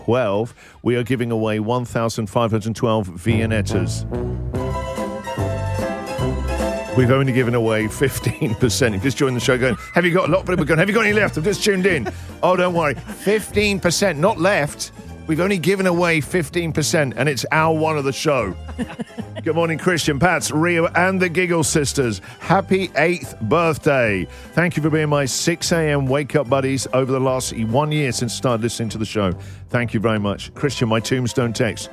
12, we are giving away 1,512 Viennettas. We've only given away 15%. You've just joined the show going, have you got a lot of people going, have you got any left? I've just tuned in. Oh, don't worry. 15%, not left. We've only given away 15%, and it's hour one of the show. Good morning, Christian, Pats, Rio, and the Giggle Sisters. Happy 8th birthday. Thank you for being my 6 a.m. wake-up buddies over the last 1 year since I started listening to the show. Thank you very much. Christian, my tombstone text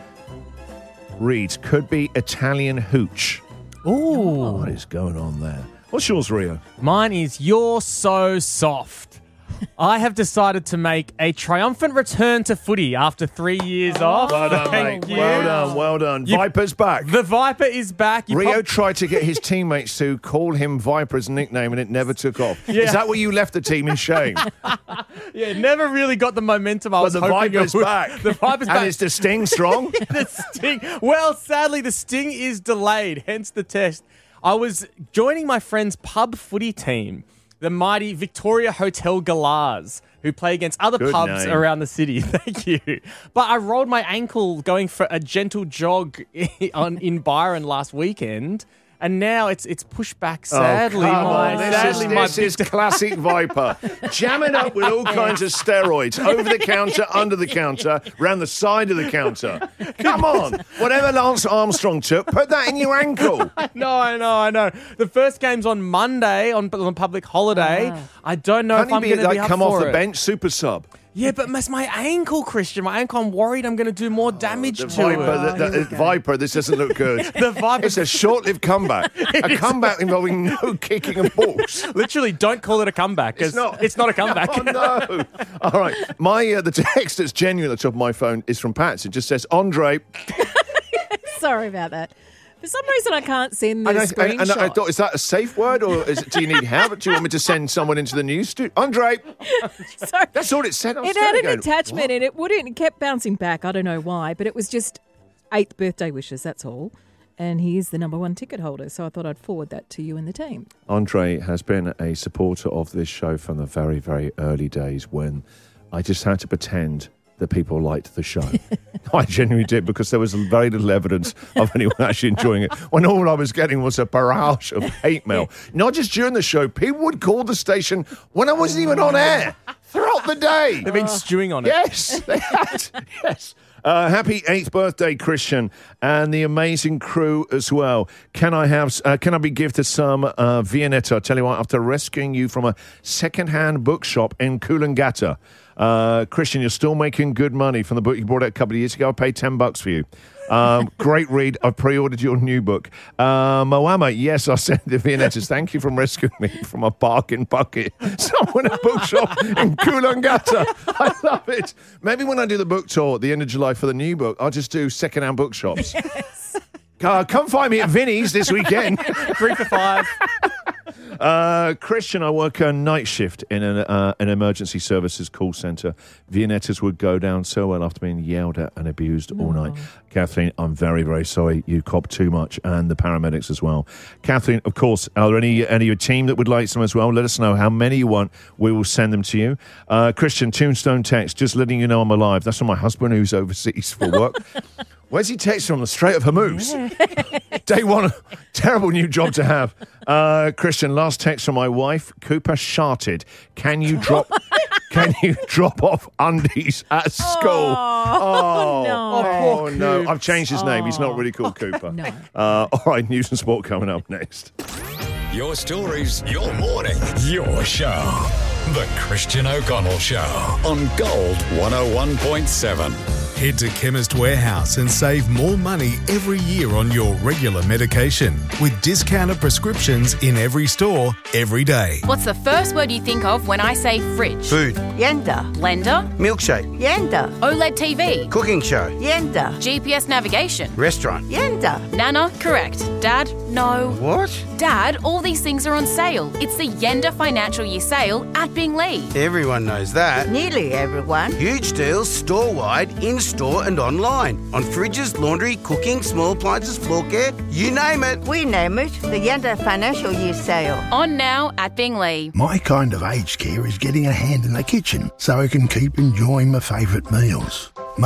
reads, could be Italian hooch. Ooh. What is going on there? What's yours, Rio? Mine is You're So Soft. I have decided to make a triumphant return to footy after 3 years off. Well done, Thank mate. you. Well done. Viper's back. The Viper is back. Rio tried to get his teammates to call him Viper as a nickname, and it never took off. Yeah. Is that where you left the team in shame? Yeah, never really got the momentum I was But the hoping Viper's it would. back. The Viper's back. And is the sting strong? The sting. Well, sadly, the sting is delayed, hence the test. I was joining my friend's pub footy team, the mighty Victoria Hotel Galahs, who play against other Good pubs name. around the city. Thank you. But I rolled my ankle going for a gentle jog in Byron last weekend. And now it's pushed back, sadly. Oh, come on. This is big- classic Viper. Jamming up with all kinds of steroids. Over the counter, under the counter, round the side of the counter. Come on. Whatever Lance Armstrong took, put that in your ankle. I know. The first game's on Monday on public holiday. I don't know if Can't I'm you going to be like up come for off the it. bench, super sub? Yeah, but it's my ankle, Christian. My ankle, I'm worried I'm going to do more damage to it. Viper, this doesn't look good. The Viper. It's a short-lived comeback. A comeback involving no kicking of balls. Literally, don't call it a comeback. It's not a comeback. Oh, no. All right. The text that's genuine at the top of my phone is from Pat's. It just says, Andre. Sorry about that. For some reason, I can't send the And screenshot. I thought, is that a safe word, or do you need help? Do you want me to send someone into the news studio? Andre. Sorry. That's all it said. It had an attachment and it kept bouncing back. I don't know why, but it was just 8th birthday wishes, that's all. And he is the number one ticket holder, so I thought I'd forward that to you and the team. Andre has been a supporter of this show from the very, very early days when I just had to pretend that people liked the show. I genuinely did, because there was very little evidence of anyone actually enjoying it. When all I was getting was a barrage of hate mail. Not just during the show, people would call the station when I wasn't even on air throughout the day. They've been stewing on it. Yes, they had. Yes. Happy 8th birthday, Christian, and the amazing crew as well. Can I be gifted some Viennetta? I tell you what, after rescuing you from a second-hand bookshop in Coolangatta, Christian, you're still making good money from the book you brought out a couple of years ago. I paid $10 for you. Great read. I've pre-ordered your new book. Moama, yes, I sent the Viennettas. Thank you for rescuing me from a bargain bucket. Someone in a bookshop in Coolangatta. I love it. Maybe when I do the book tour at the end of July for the new book, I'll just do second-hand bookshops. Yes. Come find me at Vinnie's this weekend. 3 for $5. Christian, I work a night shift in an emergency services call centre. Viennettas would go down so well after being yelled at and abused all night. Kathleen, I'm very, very sorry you copped too much, and the paramedics as well. Kathleen, of course, are there any of your team that would like some as well? Let us know how many you want. We will send them to you. Christian, Tombstone text, just letting you know I'm alive. That's from my husband who's overseas for work. Where's he text from? The Strait of Hormuz. Day one, terrible new job to have. Christian, last text from my wife. Cooper sharted. Can you drop off undies at school? No. No. I've changed his name. He's not really called Cooper. No. All right, news and sport coming up next. Your stories, your morning, your show. The Christian O'Connell Show on Gold 101.7. Head to Chemist Warehouse and save more money every year on your regular medication with discounted prescriptions in every store, every day. What's the first word you think of when I say fridge? Food. Yenda. Blender? Milkshake. Yenda. OLED TV? Cooking show. Yenda. GPS navigation? Restaurant. Yenda. Nana? Correct. Dad? No. What? Dad, all these things are on sale. It's the Yenda Financial Year Sale at Bingley. Everyone knows that. Nearly everyone. Huge deals store-wide, in-store and online. On fridges, laundry, cooking, small appliances, floor care, you name it. We name it the Yenda Financial Year Sale. On now at Bingley. My kind of aged care is getting a hand in the kitchen so I can keep enjoying my favourite meals.